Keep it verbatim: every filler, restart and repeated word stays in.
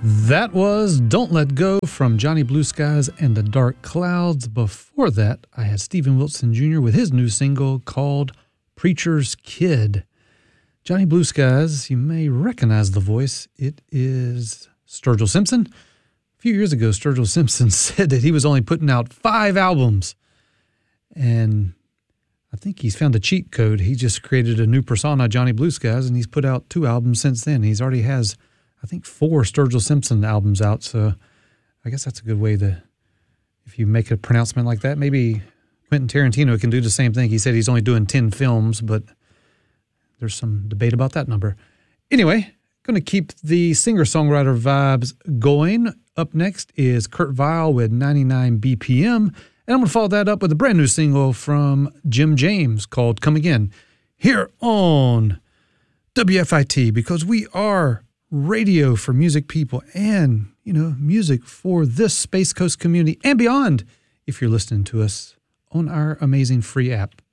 That was Don't Let Go from Johnny Blue Skies and the Dark Clouds. Before that, I had Stephen Wilson Junior with his new single called Preacher's Kid. Johnny Blue Skies, you may recognize the voice. It is Sturgill Simpson. A few years ago, Sturgill Simpson said that he was only putting out five albums. And I think he's found a cheat code. He just created a new persona, Johnny Blue Skies, and he's put out two albums since then. He's already has, I think, four Sturgill Simpson albums out. So I guess that's a good way to, if you make a pronouncement like that, maybe Quentin Tarantino can do the same thing. He said he's only doing ten films, but there's some debate about that number. Anyway, going to keep the singer-songwriter vibes going. Up next is Kurt Vile with ninety-nine B P M, and I'm going to follow that up with a brand new single from Jim James called Come Again here on W F I T, because we are radio for music people and, you know, music for this Space Coast community and beyond if you're listening to us on our amazing free app.